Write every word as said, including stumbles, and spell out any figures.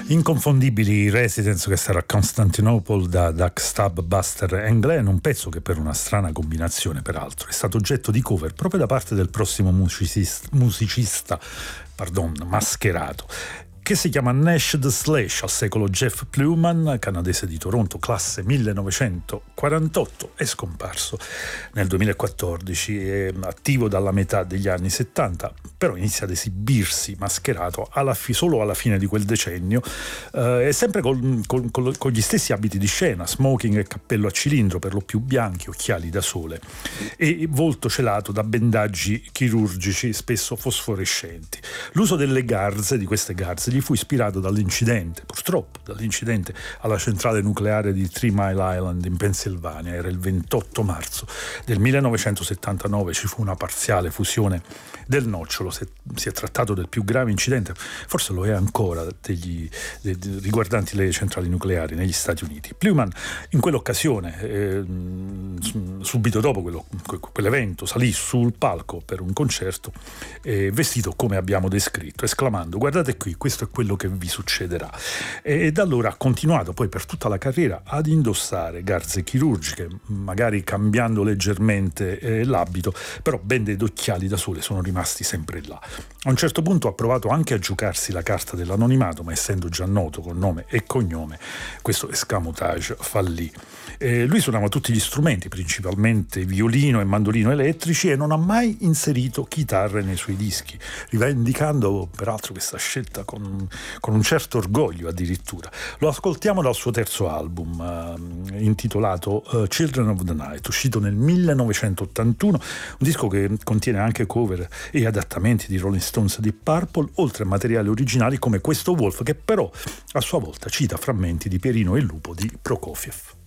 Inconfondibili Residents, che sarà Constantinople da Duck Stab Buster and Glenn, un pezzo che per una strana combinazione peraltro è stato oggetto di cover proprio da parte del prossimo musicista, musicista pardon, mascherato, che si chiama Nash the Slash, al secolo Jeff Pluman, canadese di Toronto, classe millenovecentoquarantotto, è scomparso nel duemilaquattordici, è attivo dalla metà degli anni settanta, però inizia ad esibirsi mascherato alla fi- solo alla fine di quel decennio, eh, e sempre col, col, col, con gli stessi abiti di scena, smoking e cappello a cilindro, per lo più bianchi, occhiali da sole e volto celato da bendaggi chirurgici spesso fosforescenti. L'uso delle garze, di queste garze, fu ispirato dall'incidente, purtroppo dall'incidente alla centrale nucleare di Three Mile Island in Pennsylvania. Era il ventotto marzo del millenovecentosettantanove, ci fu una parziale fusione del nocciolo. Si è trattato del più grave incidente, forse lo è ancora, degli, de, de, riguardanti le centrali nucleari negli Stati Uniti. Pluman in quell'occasione, eh, subito dopo quello, quell'evento, salì sul palco per un concerto, eh, vestito come abbiamo descritto, esclamando: guardate qui, questo è quello che vi succederà. E da allora ha continuato poi per tutta la carriera ad indossare garze chirurgiche, magari cambiando leggermente eh, l'abito, però bende ed occhiali da sole sono rimasti sempre là. A un certo punto ha provato anche a giocarsi la carta dell'anonimato, ma essendo già noto con nome e cognome, questo escamotage fallì. Eh, lui suonava tutti gli strumenti, principalmente violino e mandolino elettrici, e non ha mai inserito chitarre nei suoi dischi, rivendicando peraltro questa scelta con, con un certo orgoglio addirittura. Lo ascoltiamo dal suo terzo album, eh, intitolato uh, Children of the Night, uscito nel millenovecentottantuno, un disco che contiene anche cover e adattamenti di Rolling Stones e Deep Purple, oltre a materiali originali come questo Wolf, che però a sua volta cita frammenti di Pierino e il lupo di Prokofiev.